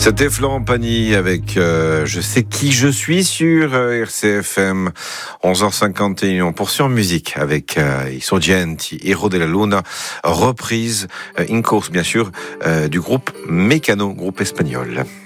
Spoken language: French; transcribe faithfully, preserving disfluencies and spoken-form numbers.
C'était Florent Pagny avec euh, Je sais qui je suis sur euh, R C F M. onze heures cinquante et un. On poursuit en musique avec euh, I Sorgenti, Héros de la Luna, reprise euh, in course bien sûr euh, du groupe Mécano, groupe espagnol.